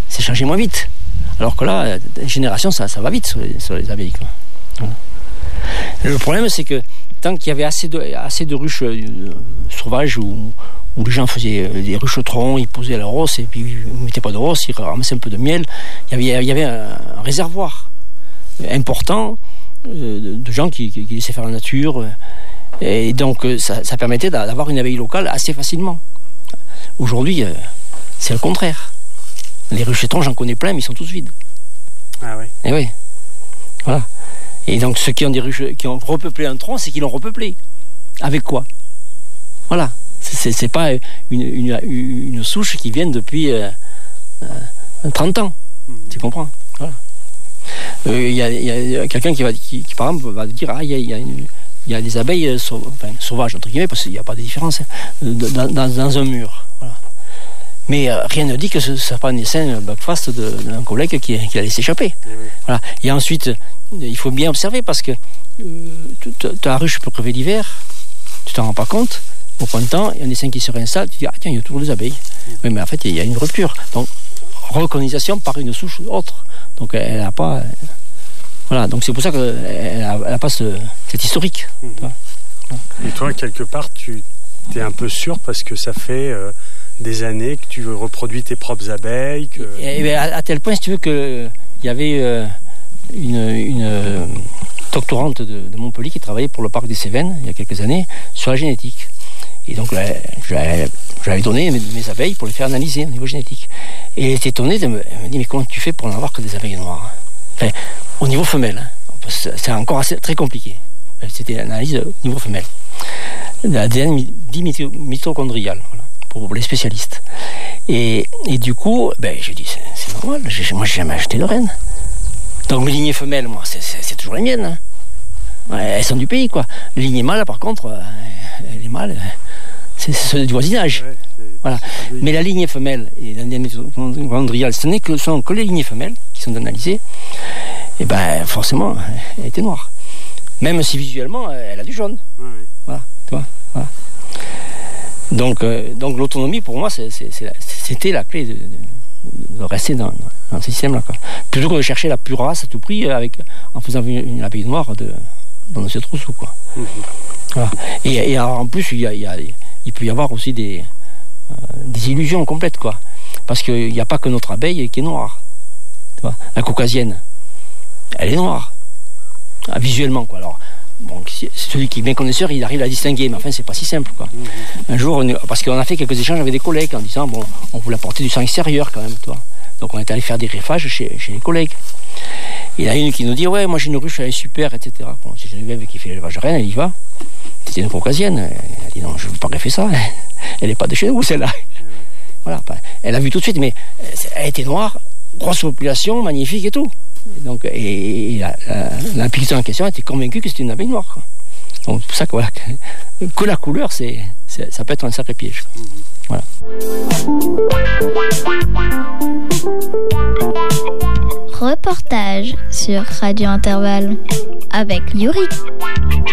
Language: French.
c'est changé moins vite. Alors que là, génération, ça va vite sur les abeilles, quoi. Voilà. Le problème, c'est que tant qu'il y avait assez de ruches sauvages où les gens faisaient des ruches troncs, ils posaient la rosse et puis ils ne mettaient pas de rosse, ils ramassaient un peu de miel. Il y avait un réservoir important de gens qui laissaient faire la nature. Et donc ça permettait d'avoir une abeille locale assez facilement. Aujourd'hui, c'est le contraire. Les ruches troncs, j'en connais plein, mais ils sont tous vides. Ah oui. Et oui. Voilà. Et donc ceux qui ont des ruches, qui ont repeuplé un tronc, c'est qu'ils l'ont repeuplé. Avec quoi? Voilà. C'est pas une souche qui vient depuis 30 ans. Tu comprends? Voilà. Il y a quelqu'un qui par exemple va dire il y a des abeilles sauvages entre guillemets, parce qu'il n'y a pas de différence dans un mur. Voilà. Mais rien ne dit que ce ne soit pas un essaim backfast d'un collègue qui l'a laissé échapper. Oui. Voilà. Et ensuite, il faut bien observer parce que ta ruche peut crever l'hiver, tu t'en rends pas compte. Au printemps, il y a un essaim qui se réinstalle, tu dis tiens, il y a toujours des abeilles. Oui, mais en fait, il y a une rupture. Donc, recolonisation par une souche autre. Donc, elle n'a pas. Voilà, donc c'est pour ça qu'elle n'a pas cet historique. Et toi, quelque part, tu es un peu sûr parce que ça fait des années que tu reproduis tes propres abeilles. Et bien, à tel point, si tu veux, qu'il y avait une doctorante de Montpellier qui travaillait pour le parc des Cévennes il y a quelques années sur la génétique. Et donc là, j'avais donné mes abeilles pour les faire analyser au niveau génétique. Et elle était étonnée, elle me dit mais comment tu fais pour n'avoir que des abeilles noires? Enfin, au niveau femelle, hein, c'est encore très compliqué. C'était l'analyse au niveau femelle. L'ADN dit mitochondrial, voilà, pour les spécialistes. Et du coup, j'ai dit c'est normal, moi j'ai jamais acheté de reine. Donc mes lignées femelles, moi, c'est toujours les miennes. Hein. Ouais, elles sont du pays, quoi. Les lignées mâles, par contre, les mâles, c'est ceux du voisinage. Ouais, voilà. Mais la lignée femelle et l'ADN mitochondrial, ce sont que les lignées femelles qui sont analysées. Et forcément, elle était noire. Même si visuellement, elle a du jaune. Ouais. Voilà, tu vois. Voilà. Donc l'autonomie, pour moi, c'était la clé de rester dans ce système-là, quoi. Plutôt que de chercher la pure race à tout prix en faisant une abeille noire dans notre trousseau, quoi. Voilà. Et alors, en plus, il peut y avoir aussi des illusions complètes, quoi. Parce qu'il n'y a pas que notre abeille qui est noire. Tu vois, la caucasienne, elle est noire. Visuellement, quoi. Alors, bon, celui qui est bien connaisseur, il arrive à la distinguer, mais enfin, c'est pas si simple, quoi. Un jour, parce qu'on a fait quelques échanges avec des collègues en disant, bon, on voulait apporter du sang extérieur quand même, toi. Donc, on est allé faire des greffages chez les collègues. Et il y en a une qui nous dit, ouais, moi j'ai une ruche, elle est super, etc. Bon, c'est Geneviève qui fait l'élevage de reine, elle y va. C'était une caucasienne. Elle dit, non, je ne veux pas greffer ça. Elle n'est pas de chez nous, celle-là. Voilà. Elle a vu tout de suite, mais elle était noire, grosse population, magnifique et tout. Donc, et l'apiculteur en question était convaincu que c'était une abeille noire, quoi. Donc c'est pour ça que, voilà, que la couleur, ça peut être un sacré piège. Voilà. Reportage sur Radio Intervalle avec Yuri.